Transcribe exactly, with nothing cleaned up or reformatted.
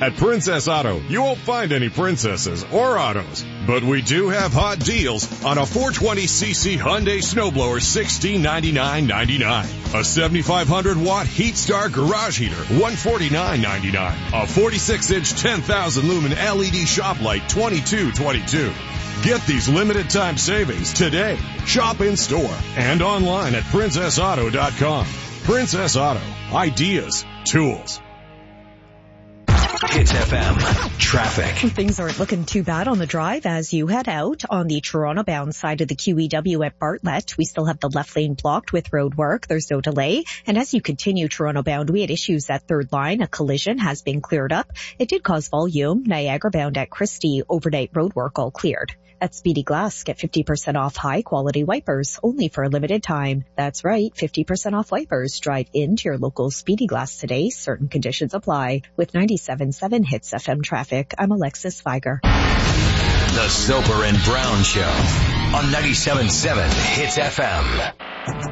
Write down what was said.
At Princess Auto, you won't find any princesses or autos, but we do have hot deals on a four twenty c c Hyundai snowblower, sixteen ninety-nine ninety-nine. A seventy-five hundred watt Heat Star garage heater, one forty-nine ninety-nine. A forty-six inch ten thousand lumen L E D shop light, twenty-two twenty-two. Get these limited time savings today. Shop in store and online at princess auto dot com. Princess Auto. Ideas. Tools. Hits F M traffic. Things aren't looking too bad on the drive as you head out on the Toronto-bound side of the Q E W at Bartlett. We still have the left lane blocked with road work. There's no delay. And as you continue Toronto-bound, we had issues at third line. A collision has been cleared up. It did cause volume. Niagara-bound at Christie, overnight road work all cleared. At Speedy Glass, get fifty percent off high-quality wipers, only for a limited time. That's right, fifty percent off wipers. Drive into your local Speedy Glass today. Certain conditions apply. With ninety-seven point seven Hits F M traffic, I'm Alexis Viger. The Soper and Brown Show on ninety-seven point seven Hits F M.